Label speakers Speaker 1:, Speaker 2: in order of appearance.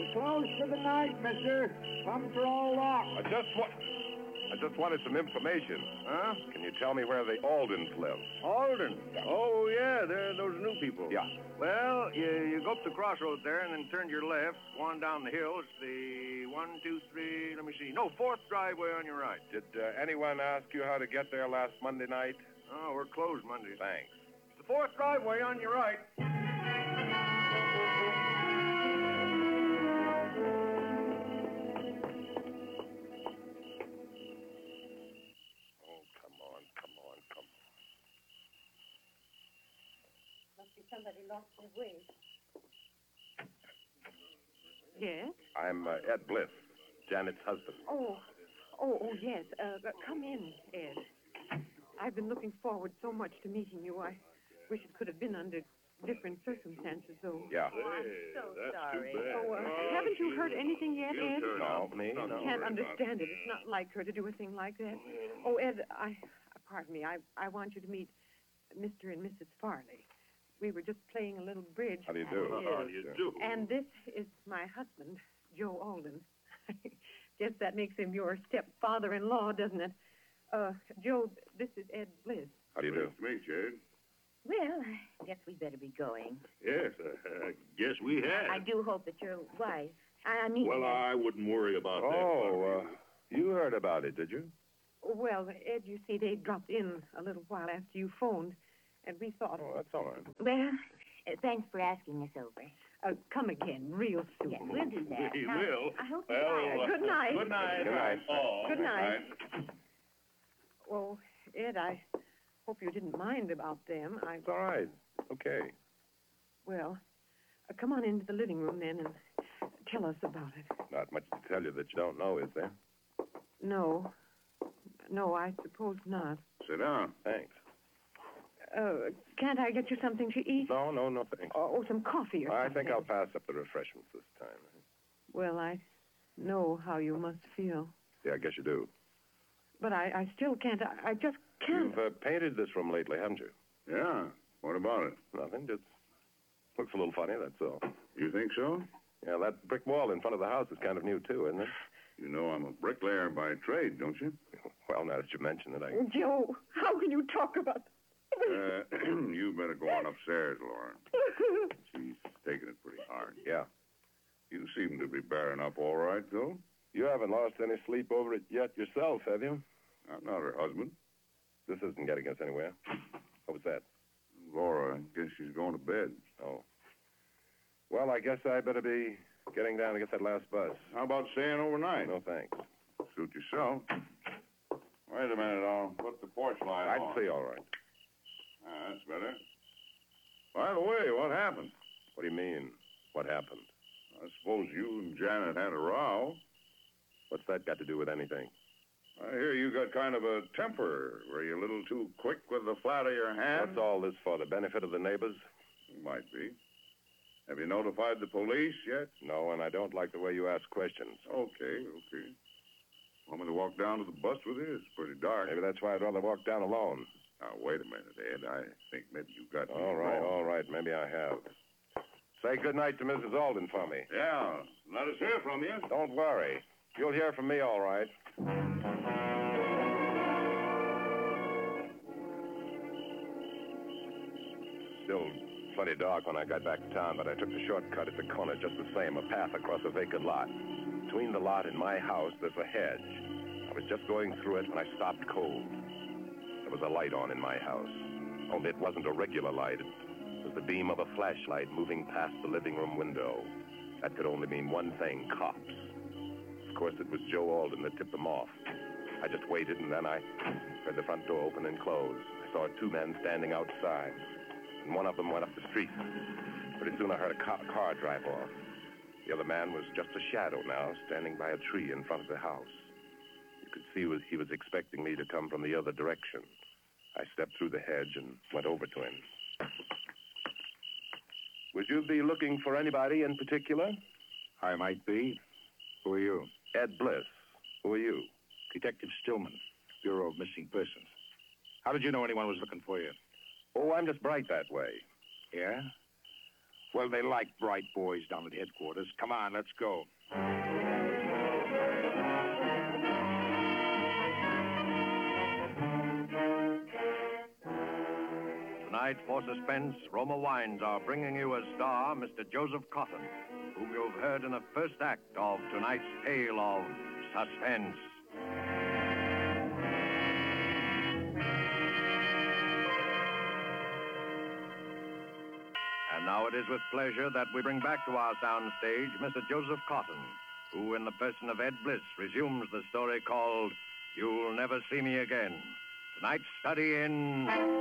Speaker 1: We're closed for the night, mister. Pumps are all locked.
Speaker 2: I just wanted some information.
Speaker 3: Huh?
Speaker 2: Can you tell me where the Aldens live?
Speaker 3: Alden? Oh, yeah, they're those new people.
Speaker 2: Yeah.
Speaker 3: Well, you go up the crossroads there and then turn to your left, go on down the hill. It's the 1, 2, 3, let me see. No, 4th driveway on your right.
Speaker 2: Did anyone ask you how to get there last Monday night?
Speaker 3: Oh, we're closed Monday.
Speaker 2: Thanks.
Speaker 3: It's the 4th driveway on your right.
Speaker 2: Oh, come on.
Speaker 4: Must be somebody lost their way. Yes?
Speaker 2: I'm Ed Bliss, Janet's husband.
Speaker 4: Oh, yes. Come in, Ed. I've been looking forward so much to meeting you. I wish it could have been under different circumstances, though.
Speaker 2: Yeah.
Speaker 4: Oh, I'm so sorry.
Speaker 3: too bad.
Speaker 4: Haven't you heard anything yet, Ed?
Speaker 2: No, me?
Speaker 4: I
Speaker 2: No.
Speaker 4: can't understand it. It's not like her to do a thing like that. Oh, Ed, pardon me. I want you to meet Mr. and Mrs. Farley. We were just playing a little bridge.
Speaker 2: How do you do?
Speaker 4: Yes.
Speaker 3: How do you do?
Speaker 4: And this is my husband, Joe Alden. Guess that makes him your stepfather-in-law, doesn't it? Joe, this is Ed Bliss.
Speaker 2: How do you do?
Speaker 3: Nice to meet you, Ed.
Speaker 5: Well, I guess we better be going.
Speaker 3: Yes, I guess we have.
Speaker 5: I do hope that your wife... I mean...
Speaker 3: Well, I wouldn't worry about that.
Speaker 2: You heard about it, did you?
Speaker 4: Well, Ed, you see, they dropped in a little while after you phoned, and we thought...
Speaker 2: Oh, that's all right.
Speaker 5: Well, thanks for asking us over.
Speaker 4: Come again real soon.
Speaker 5: Yeah, we'll do that.
Speaker 3: We
Speaker 5: Now,
Speaker 3: will.
Speaker 5: I hope
Speaker 4: Good night.
Speaker 3: Good night.
Speaker 2: Good night.
Speaker 3: Oh,
Speaker 4: Good night. Well, Ed, I hope you didn't mind about them.
Speaker 2: It's all right. Okay.
Speaker 4: Well, come on into the living room then and tell us about it.
Speaker 2: Not much to tell you that you don't know, is there?
Speaker 4: No, I suppose not.
Speaker 3: Sit down.
Speaker 2: Thanks.
Speaker 4: Can't I get you something to eat?
Speaker 2: No, thanks.
Speaker 4: Or some coffee or
Speaker 2: I
Speaker 4: something?
Speaker 2: think I'll pass up the refreshments this time.
Speaker 4: Well, I know how you must feel.
Speaker 2: Yeah, I guess you do.
Speaker 4: But I still can't. I just can't.
Speaker 2: You've painted this room lately, haven't you?
Speaker 3: Yeah. What about it?
Speaker 2: Nothing, just looks a little funny, that's all.
Speaker 3: You think so?
Speaker 2: Yeah, that brick wall in front of the house is kind of new, too, isn't it?
Speaker 3: You know I'm a bricklayer by trade, don't you?
Speaker 2: Well, now that you mention it,
Speaker 4: Joe, how can you talk about...
Speaker 3: You better go on upstairs, Lauren. She's taking it pretty hard.
Speaker 2: Yeah.
Speaker 3: You seem to be bearing up all right, though.
Speaker 2: You haven't lost any sleep over it yet yourself, have you?
Speaker 3: I'm not her husband.
Speaker 2: This isn't getting us anywhere. What was that?
Speaker 3: Laura, I guess she's going to bed.
Speaker 2: Oh. Well, I guess I better be getting down to get that last bus.
Speaker 3: How about staying overnight?
Speaker 2: No, thanks.
Speaker 3: Suit yourself. Wait a minute, I'll put the porch light on.
Speaker 2: I'd see all right.
Speaker 3: That's better. By the way, what happened?
Speaker 2: What do you mean, what happened?
Speaker 3: I suppose you and Janet had a row.
Speaker 2: What's that got to do with anything?
Speaker 3: I hear you got kind of a temper. Were you a little too quick with the flat of your hand?
Speaker 2: What's all this for, the benefit of the neighbors?
Speaker 3: Might be. Have you notified the police yet?
Speaker 2: No, and I don't like the way you ask questions.
Speaker 3: Okay. Want me to walk down to the bus with you? It's pretty dark.
Speaker 2: Maybe that's why I'd rather walk down alone.
Speaker 3: Now, wait a minute, Ed. I think maybe you got me
Speaker 2: All right. Maybe I have. Say good night to Mrs. Alden for me.
Speaker 3: Yeah, let us hear from you.
Speaker 2: Don't worry. You'll hear from me all right. Still plenty dark when I got back to town, but I took the shortcut at the corner just the same, a path across a vacant lot. Between the lot and my house, there's a hedge. I was just going through it when I stopped cold. There was a light on in my house. Only it wasn't a regular light. It was the beam of a flashlight moving past the living room window. That could only mean one thing, cops. Of course, it was Joe Alden that tipped them off. I just waited, and then I heard the front door open and close. I saw two men standing outside, and one of them went up the street. Pretty soon I heard a car drive off. The other man was just a shadow now, standing by a tree in front of the house. You could see he was expecting me to come from the other direction. I stepped through the hedge and went over to him. Would you be looking for anybody in particular?
Speaker 6: I might be. Who are you?
Speaker 2: Ed Bliss. Who are you?
Speaker 6: Detective Stillman, Bureau of Missing Persons. How did you know anyone was looking for you?
Speaker 2: Oh, I'm just bright that way.
Speaker 6: Yeah? Well, they like bright boys down at headquarters. Come on, let's go.
Speaker 3: Tonight, for suspense, Roma Wines are bringing you as star Mr. Joseph Cotton, whom you've heard in the first act of tonight's tale of suspense. And now it is with pleasure that we bring back to our soundstage Mr. Joseph Cotton, who, in the person of Ed Bliss, resumes the story called You'll Never See Me Again. Tonight's study in